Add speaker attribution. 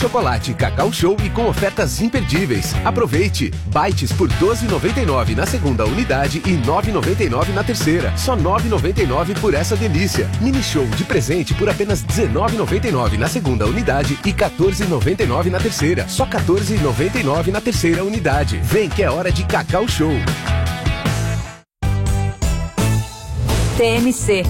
Speaker 1: Chocolate Cacau Show e com ofertas imperdíveis. Aproveite! Bites por R$ 12,99 na segunda unidade e R$ 9,99 na terceira. Só R$ 9,99 por essa delícia. Mini Show de presente por apenas R$ 19,99 na segunda unidade e R$ 14,99 na terceira. Só R$ 14,99 na terceira unidade. Vem que é hora de Cacau Show.
Speaker 2: TMC,